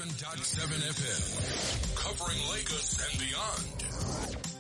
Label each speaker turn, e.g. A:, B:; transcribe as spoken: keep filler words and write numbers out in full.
A: seven point seven F M. Covering Lagos and beyond.